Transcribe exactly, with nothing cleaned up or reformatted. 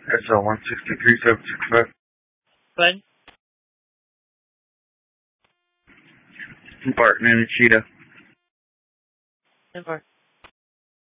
S L one sixty-three seven six five. Glenn? Barton and Cheetah. Never.